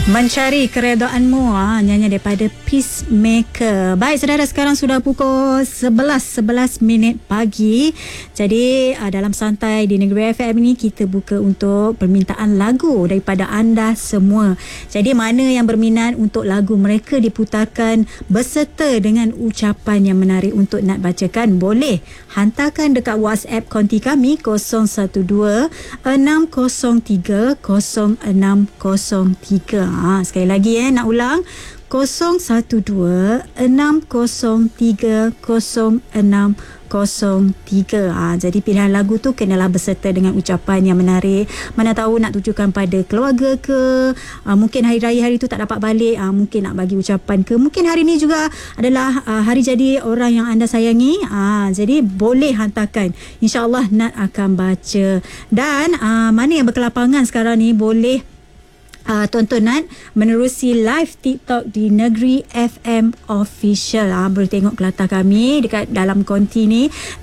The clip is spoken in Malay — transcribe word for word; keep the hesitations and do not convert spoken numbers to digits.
Mencari keredaanmu, ha, nyanyi daripada Peacemaker. Baik saudara, sekarang sudah pukul sebelas sebelas minit pagi. Jadi uh, dalam Santai di Negeri F M ini kita buka untuk permintaan lagu daripada anda semua. Jadi mana yang berminat untuk lagu mereka diputarkan beserta dengan ucapan yang menarik untuk nak bacakan, boleh hantarkan dekat WhatsApp konti kami kosong satu dua enam kosong tiga kosong enam kosong tiga. Ha, sekali lagi eh, nak ulang kosong satu dua enam kosong tiga kosong enam kosong tiga. Ha, jadi pilihan lagu tu kenalah beserta dengan ucapan yang menarik. Mana tahu nak tujukan pada keluarga ke, ha, mungkin hari raya hari tu tak dapat balik, ha, mungkin nak bagi ucapan ke, mungkin hari ni juga adalah ha, hari jadi orang yang anda sayangi. Ha, jadi boleh hantarkan, InsyaAllah Nat akan baca. Dan ha, mana yang berkelapangan sekarang ni boleh Uh, tonton Nat menerusi live TikTok di Negeri F M Official. Ha, boleh tengok kelakar kami dekat dalam konti ni.